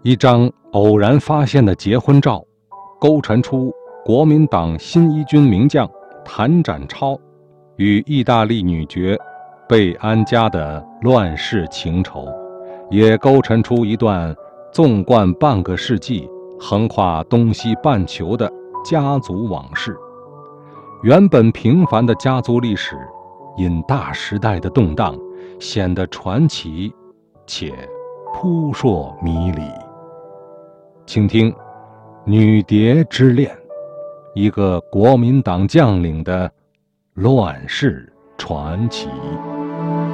一张偶然发现的结婚照，勾陈出国民党新一军名将谭展超与意大利女爵贝安佳的乱世情仇，也勾陈出一段纵贯半个世纪、横跨东西半球的家族往事。原本平凡的家族历史，因大时代的动荡，显得传奇且扑朔迷离。请听《女蝶之恋》，一个国民党将领的乱世传奇。